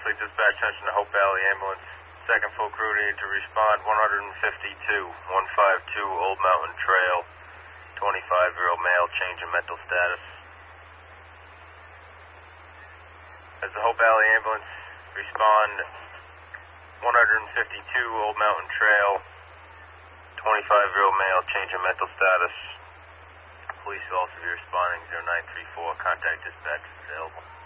Fleet Dispatch, attention to Hope Valley Ambulance. Second full crew need to respond. 152 Old Mountain Trail. 25-year-old male, change in mental status. As the Hope Valley Ambulance, respond 152 Old Mountain Trail. 25-year-old male, change in mental status. Police will also be responding. 0934, contact dispatch is available.